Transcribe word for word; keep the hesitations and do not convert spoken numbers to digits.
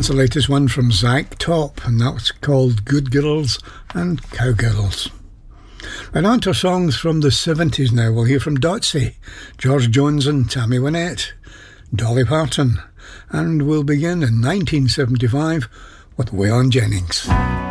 That's the latest one from Zach Top, and that was called Good Girls and Cowgirls. Right on to songs from the seventies now. We'll hear from Dotsy, George Jones and Tammy Wynette, Dolly Parton, and we'll begin in nineteen seventy-five with Waylon Jennings.